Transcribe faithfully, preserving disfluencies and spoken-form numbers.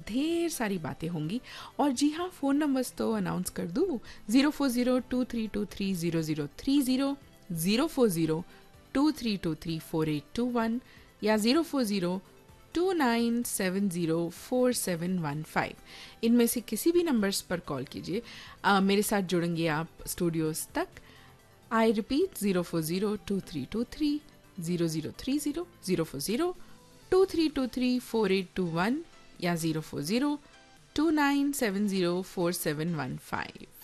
ढेर सारी बातें होंगी। और जी हाँ, फ़ोन नंबर्स तो अनाउंस कर दूँ, zero four zero two three to three zero zero three zero, zero four zero two three to three four eight to one या zero four zero two nine seven zero four seven one five. इनमें से किसी भी numbers पर call कीजिए। अ, मेरे साथ जुड़ेंगे आप स्टूडियोज़ तक। I repeat, zero four zero two three to three zero zero three zero, zero four zero two three to three four eight to one या zero four zero two nine seven zero four seven one five.